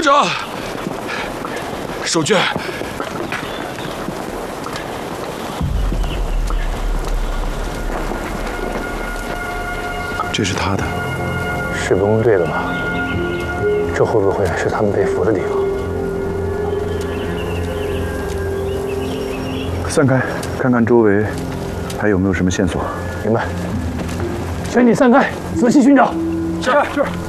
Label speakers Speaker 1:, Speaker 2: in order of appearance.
Speaker 1: 长，守军，这是他的。
Speaker 2: 水崩对了吧？这会不会是他们被俘的地方？
Speaker 3: 散开，看看周围还有没有什么线索。
Speaker 2: 明白。全体散开，仔细寻找。
Speaker 1: 是是。